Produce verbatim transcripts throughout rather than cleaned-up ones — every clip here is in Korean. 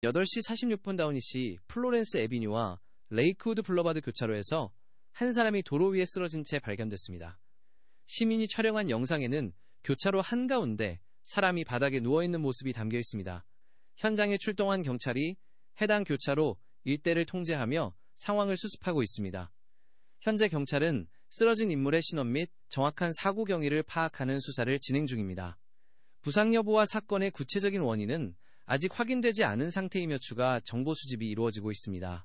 여덟 시 사십육 분 다우니시 플로렌스 애비뉴와 레이크우드 블러바드 교차로에서 한 사람이 도로 위에 쓰러진 채 발견됐습니다. 시민이 촬영한 영상에는 교차로 한가운데 사람이 바닥에 누워있는 모습이 담겨 있습니다. 현장에 출동한 경찰이 해당 교차로 일대를 통제하며 상황을 수습하고 있습니다. 현재 경찰은 쓰러진 인물의 신원 및 정확한 사고 경위를 파악하는 수사를 진행 중입니다. 부상 여부와 사건의 구체적인 원인은 아직 확인되지 않은 상태이며 추가 정보 수집이 이루어지고 있습니다.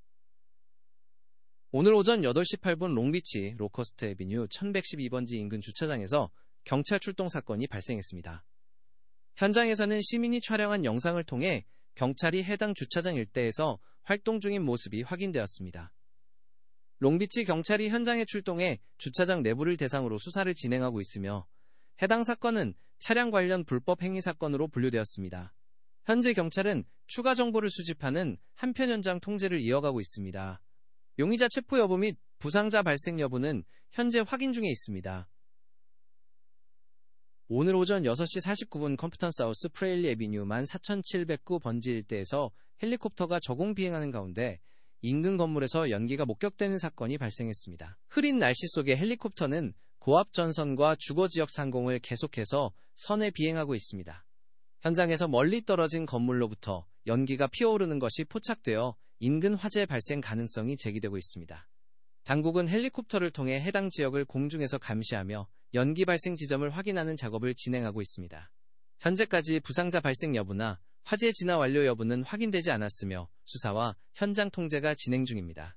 오늘 오전 여덟 시 팔 분 롱비치 로커스트 애비뉴 천백십이 번지 인근 주차장에서 경찰 출동 사건이 발생했습니다. 현장에서는 시민이 촬영한 영상을 통해 경찰이 해당 주차장 일대에서 활동 중인 모습이 확인되었습니다. 롱비치 경찰이 현장에 출동해 주차장 내부를 대상으로 수사를 진행하고 있으며 해당 사건은 차량 관련 불법 행위 사건으로 분류되었습니다. 현재 경찰은 추가 정보를 수집하는 한편 현장 통제를 이어가고 있습니다. 용의자 체포 여부 및 부상자 발생 여부는 현재 확인 중에 있습니다. 오늘 오전 여섯 시 사십구 분 컴프턴 사우스 프레일리 애비뉴 만 사천칠백구 번지 일대에서 헬리콥터가 저공 비행하는 가운데 인근 건물에서 연기가 목격되는 사건이 발생했습니다. 흐린 날씨 속에 헬리콥터는 고압 전선과 주거지역 상공을 계속해서 선에 비행하고 있습니다. 현장에서 멀리 떨어진 건물로부터 연기가 피어오르는 것이 포착되어 인근 화재 발생 가능성이 제기되고 있습니다. 당국은 헬리콥터를 통해 해당 지역을 공중에서 감시하며 연기 발생 지점을 확인하는 작업을 진행하고 있습니다. 현재까지 부상자 발생 여부나 화재 진화 완료 여부는 확인되지 않았으며 수사와 현장 통제가 진행 중입니다.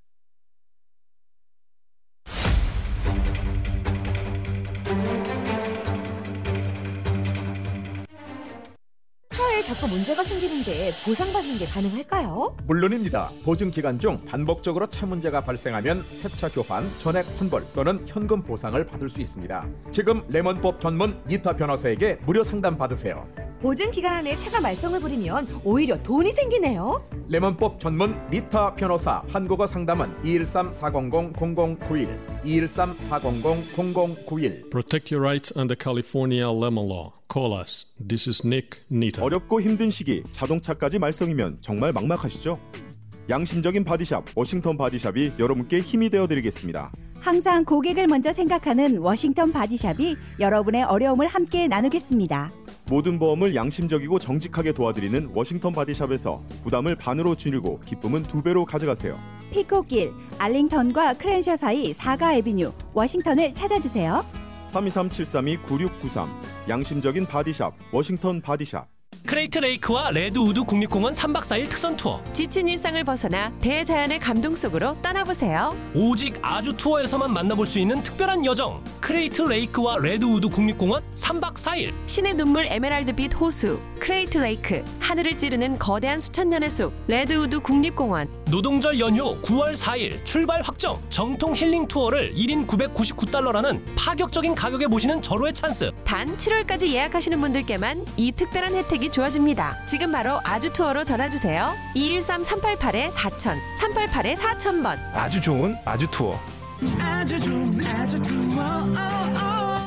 차에 자꾸 문제가 생기는데 보상받는 게 가능할까요? 물론입니다. 보증 기간 중 반복적으로 차 문제가 발생하면 새차 교환, 전액 환불 또는 현금 보상을 받을 수 있습니다. 지금 레몬법 전문 니타 변호사에게 무료 상담 받으세요. 보증 기간 안에 차가 말썽을 부리면 오히려 돈이 생기네요. 레몬법 전문 니타 변호사 한국어 상담은 이일삼 사공공 공공구일 이일삼 사공공 공공구일. Protect your rights under California lemon law. Call us. This is Nick Nita. 어렵고 힘든 시기 자동차까지 말썽이면 정말 막막하시죠? 양심적인 바디샵 워싱턴 바디샵이 여러분께 힘이 되어드리겠습니다. 항상 고객을 먼저 생각하는 워싱턴 바디샵이 여러분의 어려움을 함께 나누겠습니다. 모든 보험을 양심적이고 정직하게 도와드리는 워싱턴 바디샵에서 부담을 반으로 줄이고 기쁨은 두 배로 가져가세요. 피코길, 알링턴과 크랜셔 사이 사가 애비뉴, 워싱턴을 찾아주세요. 삼이삼 칠삼이 구육구삼 양심적인 바디샵 워싱턴 바디샵. 크레이트 레이크와 레드우드 국립공원 삼 박 사 일 특선 투어. 지친 일상을 벗어나 대자연의 감동 속으로 떠나보세요. 오직 아주 투어에서만 만나볼 수 있는 특별한 여정. 크레이트 레이크와 레드우드 국립공원 삼 박 사 일. 신의 눈물 에메랄드빛 호수, 크레이트 레이크, 하늘을 찌르는 거대한 수천 년의 숲, 레드우드 국립공원. 노동절 연휴 구월 사 일 출발 확정. 정통 힐링 투어를 일 인 구백구십구 달러라는 파격적인 가격에 모시는 절호의 찬스. 단 칠월까지 예약하시는 분들께만 이 특별한 혜택이 주어집니다. 지금 바로 아주 투어로 전화주세요. 이일삼 삼팔팔 사천, 삼팔팔 사천 번. 아주 좋은 아주 투어. 아주 좋은 아주 투어.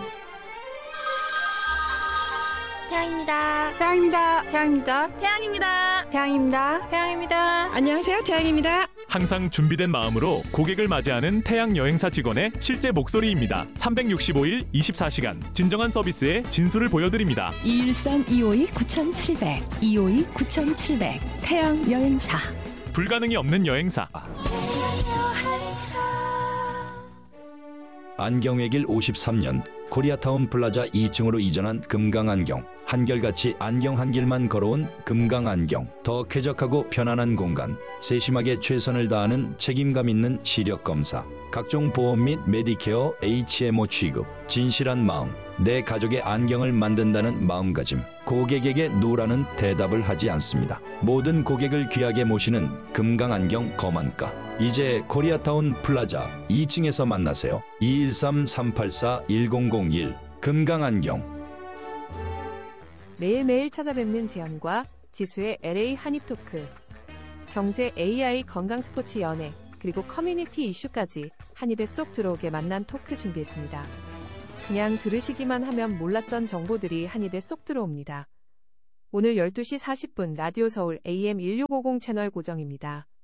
태양입니다. 태양입니다. 태양입니다. 태양입니다. 태양입니다. 태양입니다. 안녕하세요. 태양입니다. 항상 준비된 마음으로 고객을 맞이하는 태양 여행사 직원의 실제 목소리입니다. 삼백육십오 일 이십사 시간 진정한 서비스의 진수를 보여드립니다. 이일삼 이오이 구칠백 이오이 구칠백 태양 여행사. 불가능이 없는 여행사. 안경의 길 오십삼 년 코리아타운 플라자 이 층으로 이전한 금강안경. 한결같이 안경 한 길만 걸어온 금강안경. 더 쾌적하고 편안한 공간. 세심하게 최선을 다하는 책임감 있는 시력 검사. 각종 보험 및 메디케어 에이치엠오 취급. 진실한 마음. 내 가족의 안경을 만든다는 마음가짐. 고객에게 노라는 대답을 하지 않습니다. 모든 고객을 귀하게 모시는 금강안경 검안가. 이제 코리아타운 플라자 이 층에서 만나세요. 이일삼 삼팔사 일공공일 금강안경. 매일매일 찾아뵙는 재현과 지수의 엘에이 한입토크. 경제, 에이아이, 건강, 스포츠, 연애, 그리고 커뮤니티 이슈까지 한 입에 쏙 들어오게 만난 토크 준비했습니다. 그냥 들으시기만 하면 몰랐던 정보들이 한 입에 쏙 들어옵니다. 오늘 열두 시 사십 분 라디오 서울 에이엠 천육백오십 채널 고정입니다.